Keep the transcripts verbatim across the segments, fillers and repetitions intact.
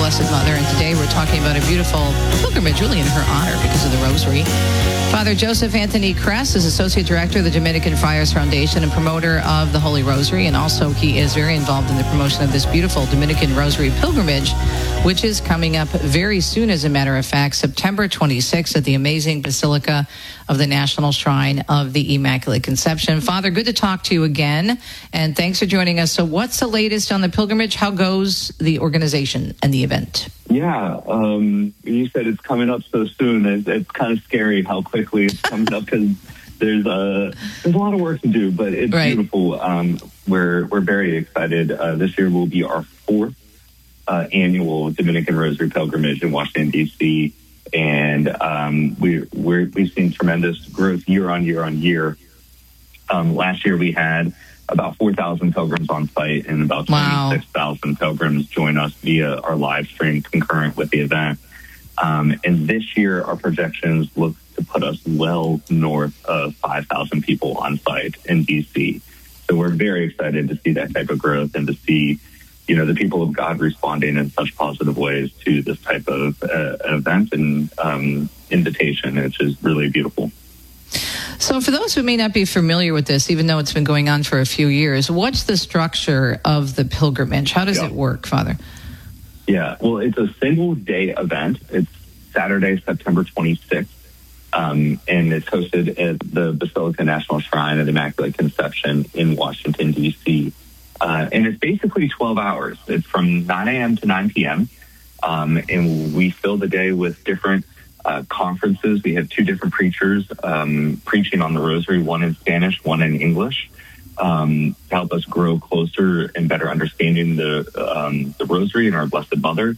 Blessed Mother, and today we're talking about a beautiful pilgrimage really in her honor because of the Rosary. Father Joseph Anthony Kress is Associate Director of the Dominican Friars Foundation and promoter of the Holy Rosary, and also he is very involved in the promotion of this beautiful Dominican Rosary pilgrimage, which is coming up very soon, as a matter of fact, September twenty-sixth at the amazing Basilica of the National Shrine of the Immaculate Conception. Father, good to talk to you again, and thanks for joining us. So what's the latest on the pilgrimage? How goes the organization and the event? Yeah, um, you said it's coming up so soon. It's, it's kind of scary how quickly it's coming up because there's a there's a lot of work to do, but it's right. beautiful. Um, we're we're very excited. Uh, this year will be our fourth uh, annual Dominican Rosary pilgrimage in Washington D C, and um, we we're, we've seen tremendous growth year on year on year. Um, last year we had about four thousand pilgrims on site, and about twenty-six thousand wow. pilgrims join us via our live stream concurrent with the event. Um, and this year, our projections look to put us well north of five thousand people on site in D C. So we're very excited to see that type of growth and to see, you know, the people of God responding in such positive ways to this type of uh, event and um, invitation, which is really beautiful. So for those who may not be familiar with this, even though it's been going on for a few years, what's the structure of the pilgrimage? How does yeah. it work, Father? Yeah, well, it's a single-day event. It's Saturday, September twenty-sixth, um, and it's hosted at the Basilica National Shrine of the Immaculate Conception in Washington, D C. Uh, and it's basically twelve hours. It's from nine a.m. to nine p.m., um, and we fill the day with different Uh, conferences. We have two different preachers um, preaching on the Rosary, one in Spanish, one in English, um, to help us grow closer and better understanding the um, the Rosary and our Blessed Mother.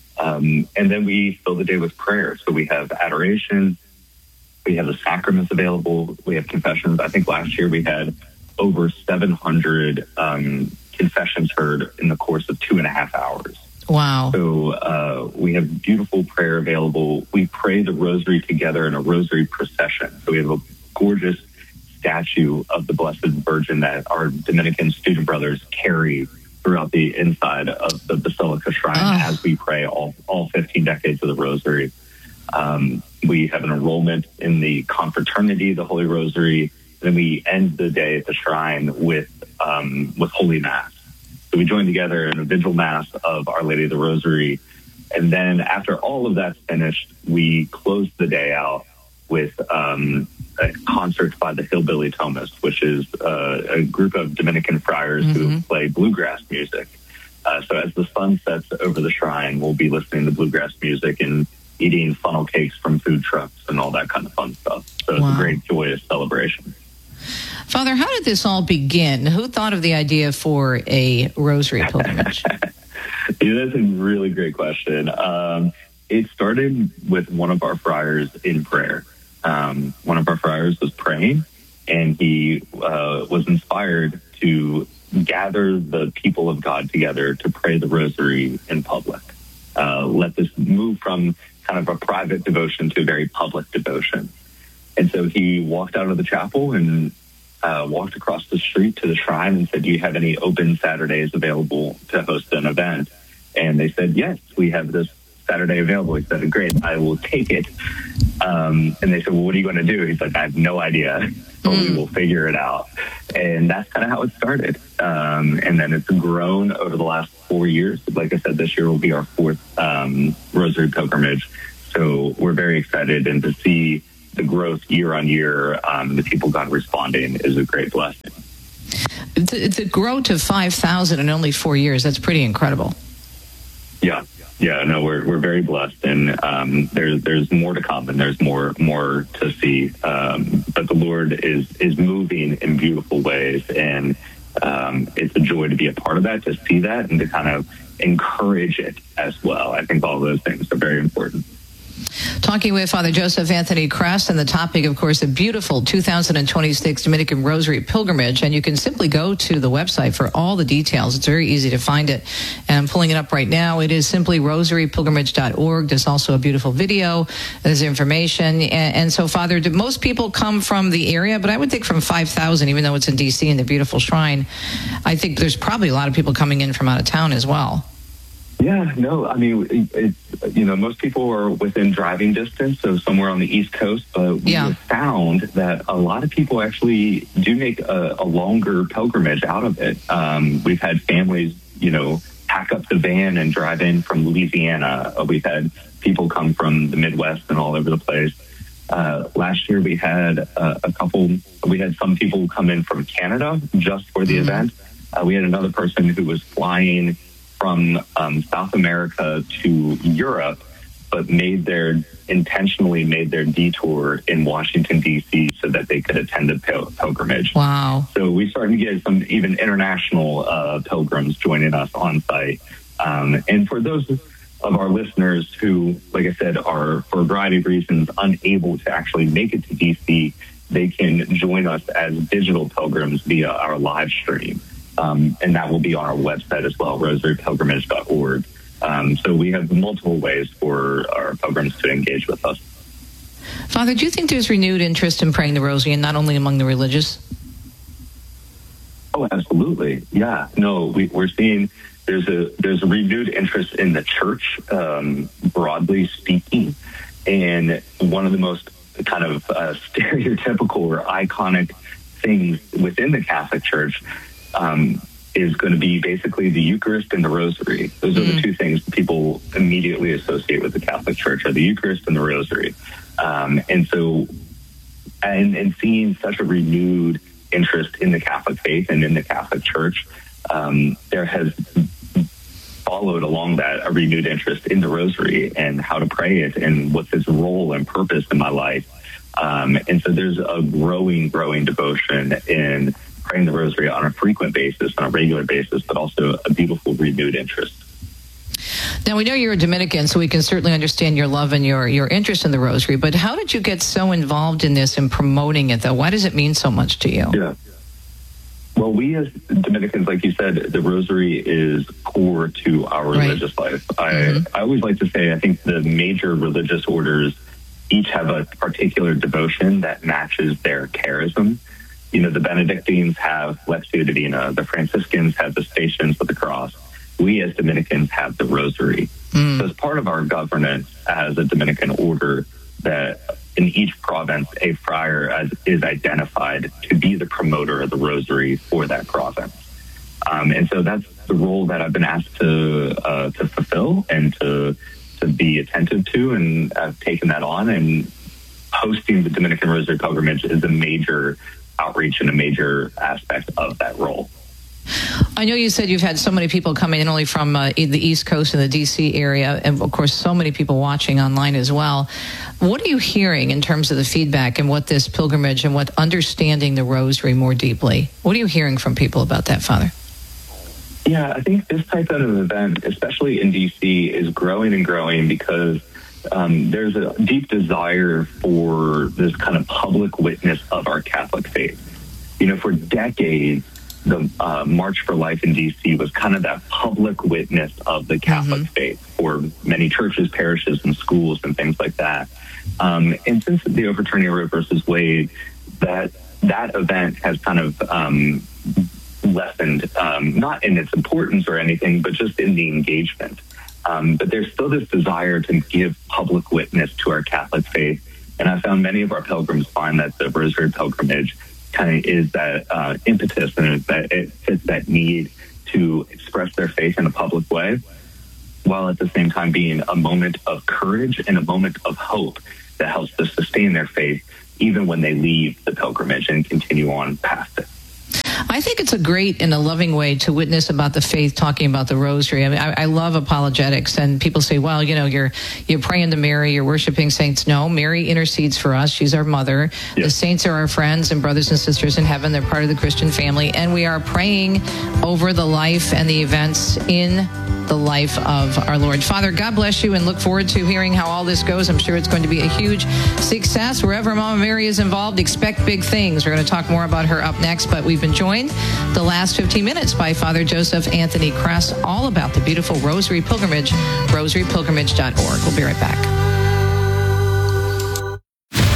Um, and then we fill the day with prayer. So we have adoration, we have the sacraments available, we have confessions. I think last year we had over seven hundred um, confessions heard in the course of two and a half hours. Wow. So uh, we have beautiful prayer available. We pray the Rosary together in a Rosary procession. So we have a gorgeous statue of the Blessed Virgin that our Dominican student brothers carry throughout the inside of the Basilica Shrine oh. as we pray all, all fifteen decades of the Rosary. Um, we have an enrollment in the Confraternity, the Holy Rosary. Then we end the day at the shrine with um, with Holy Mass. So we join together in a vigil mass of Our Lady of the Rosary. And then after all of that's finished, we close the day out with um, a concert by the Hillbilly Thomists, which is uh, a group of Dominican friars mm-hmm. who play bluegrass music. Uh, so as the sun sets over the shrine, we'll be listening to bluegrass music and eating funnel cakes from food trucks and all that kind of fun stuff. So wow. it's a great, joyous celebration. Father, how did this all begin? Who thought of the idea for a Rosary pilgrimage? Yeah, that's a really great question. Um, it started with one of our friars in prayer. Um, one of our friars was praying, and he uh, was inspired to gather the people of God together to pray the Rosary in public. Uh, let this move from kind of a private devotion to a very public devotion. And so he walked out of the chapel and uh, walked across the street to the shrine and said, do you have any open Saturdays available to host an event? And they said, yes, we have this Saturday available. He said, great, I will take it. Um, and they said, well, what are you going to do? He's like, I have no idea, but mm. we will figure it out. And that's kind of how it started. Um, and then it's grown over the last four years. Like I said, this year will be our fourth um, Rosary pilgrimage. So we're very excited, and to see the growth year on year, um, the people God responding is a great blessing. To, to grow to five thousand in only four years, that's pretty incredible. Yeah, yeah, no, we're we're very blessed, and um, there's there's more to come, and there's more more to see. Um, but the Lord is is moving in beautiful ways, and um, it's a joy to be a part of that, to see that, and to kind of encourage it as well. I think all those things are very important. Talking with Father Joseph Anthony Kress, and the topic, of course, a beautiful two thousand twenty-six Dominican Rosary pilgrimage. And you can simply go to the website for all the details. It's very easy to find it. And I'm pulling it up right now. It is simply rosary pilgrimage dot org. There's also a beautiful video. There's information. And, and so, Father, do most people come from the area? But I would think from five thousand, even though it's in D C and the beautiful shrine, I think there's probably a lot of people coming in from out of town as well. Yeah, no, I mean, it, it's, you know, most people are within driving distance, so somewhere on the East Coast, but we Yeah. have found that a lot of people actually do make a, a longer pilgrimage out of it. Um, we've had families, you know, pack up the van and drive in from Louisiana. Uh, We've had people come from the Midwest and all over the place. Uh, last year we had uh, a couple, we had some people come in from Canada just for the Mm-hmm. event. Uh, we had another person who was flying from um, South America to Europe, but made their intentionally made their detour in Washington, D C so that they could attend the pil- pilgrimage. Wow. So we started to get some even international uh, pilgrims joining us on site. Um, and for those of our listeners who, like I said, are for a variety of reasons unable to actually make it to D C, they can join us as digital pilgrims via our live stream. Um, and that will be on our website as well, rosary pilgrimage dot org. Um, so we have multiple ways for our pilgrims to engage with us. Father, do you think there's renewed interest in praying the rosary, and not only among the religious? Oh, absolutely. Yeah. No, we, we're seeing there's a there's a renewed interest in the church, um, broadly speaking. And one of the most kind of uh, stereotypical or iconic things within the Catholic Church um, is going to be basically the Eucharist and the Rosary. Those are Mm. the two things that people immediately associate with the Catholic Church, are the Eucharist and the Rosary. Um, and so, and, and seeing such a renewed interest in the Catholic faith and in the Catholic Church, um, there has followed along that a renewed interest in the Rosary and how to pray it and what's its role and purpose in my life. Um, and so there's a growing, growing devotion in praying the Rosary on a frequent basis, on a regular basis, but also a beautiful renewed interest. Now, we know you're a Dominican, so we can certainly understand your love and your, your interest in the Rosary, but how did you get so involved in this and promoting it, though? Why does it mean so much to you? Yeah. Well, we as Dominicans, like you said, the Rosary is core to our Right. religious life. I, Mhm. I always like to say, I think the major religious orders each have a particular devotion that matches their charism. You know, the Benedictines have Lectio Divina, the Franciscans have the Stations of the Cross. We as Dominicans have the Rosary. Mm. So as part of our governance as a Dominican order, that in each province, a friar as, is identified to be the promoter of the Rosary for that province. Um, and so that's the role that I've been asked to uh, to fulfill and to to be attentive to, and I've taken that on. And hosting the Dominican Rosary Pilgrimage is a major outreach and a major aspect of that role. I know you said you've had so many people coming in only from uh, the East Coast and the D C area, and of course so many people watching online as well. What are you hearing in terms of the feedback and what this pilgrimage and what understanding the Rosary more deeply? What are you hearing from people about that, Father? Yeah, I think this type of event, especially in D C, is growing and growing because um, there's a deep desire for this kind of public witness of our Catholic faith. You know, for decades, the uh, March for Life in D C was kind of that public witness of the Catholic Mm-hmm. faith for many churches, parishes, and schools and things like that. Um, and since the overturning of Roe versus Wade, that that event has kind of um, lessened, um, not in its importance or anything, but just in the engagement. Um, but there's still this desire to give public witness to our Catholic faith. And I found many of our pilgrims find that the Rosary Pilgrimage kind of is that uh, impetus, and that it fits that need to express their faith in a public way, while at the same time being a moment of courage and a moment of hope that helps to sustain their faith even when they leave the pilgrimage and continue on past it. I think it's a great and a loving way to witness about the faith, talking about the Rosary. I mean, I, I love apologetics, and people say, well, you know, you're you're praying to Mary, you're worshiping saints. No, Mary intercedes for us. She's our mother. Yes. The saints are our friends and brothers and sisters in heaven. They're part of the Christian family, and we are praying over the life and the events in the life of our Lord. Father, God bless you, and look forward to hearing how all this goes. I'm sure it's going to be a huge success. Wherever Mama Mary is involved, expect big things. We're going to talk more about her up next, but we've been joined the last fifteen minutes by Father Joseph Anthony Kress, all about the beautiful Rosary Pilgrimage, rosary pilgrimage dot org. We'll be right back.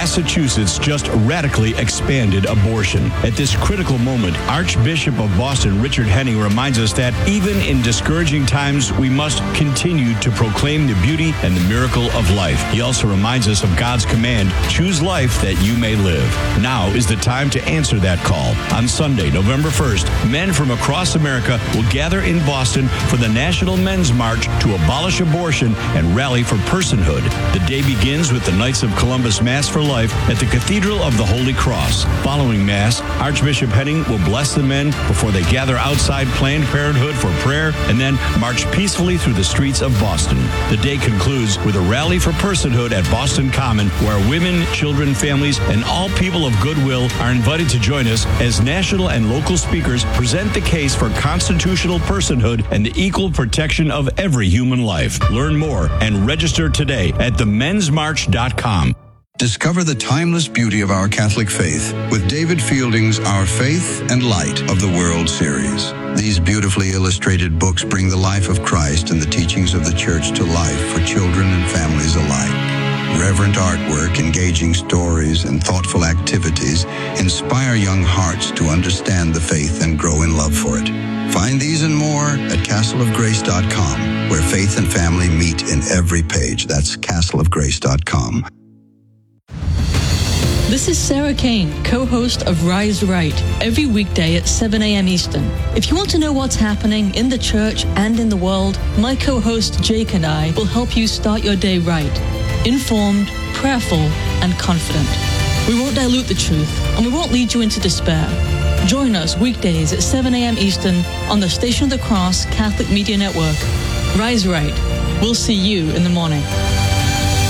Massachusetts just radically expanded abortion. At this critical moment, Archbishop of Boston, Richard Henning, reminds us that even in discouraging times, we must continue to proclaim the beauty and the miracle of life. He also reminds us of God's command, choose life that you may live. Now is the time to answer that call. On Sunday, November first, men from across America will gather in Boston for the National Men's March to abolish abortion and rally for personhood. The day begins with the Knights of Columbus Mass for Life at the Cathedral of the Holy Cross. Following Mass, Archbishop Henning will bless the men before they gather outside Planned Parenthood for prayer and then march peacefully through the streets of Boston. The day concludes with a rally for personhood at Boston Common, where women, children, families, and all people of goodwill are invited to join us as national and local speakers present the case for constitutional personhood and the equal protection of every human life. Learn more and register today at the mens march dot com. Discover the timeless beauty of our Catholic faith with David Fielding's Our Faith and Light of the World series. These beautifully illustrated books bring the life of Christ and the teachings of the Church to life for children and families alike. Reverent artwork, engaging stories, and thoughtful activities inspire young hearts to understand the faith and grow in love for it. Find these and more at castle of grace dot com, where faith and family meet in every page. That's castle of grace dot com. This is Sarah Kane, co-host of Rise Right, every weekday at seven a.m. Eastern. If you want to know what's happening in the church and in the world, my co-host Jake and I will help you start your day right, informed, prayerful, and confident. We won't dilute the truth, and we won't lead you into despair. Join us weekdays at seven a.m. Eastern on the Station of the Cross Catholic Media Network. Rise Right. We'll see you in the morning.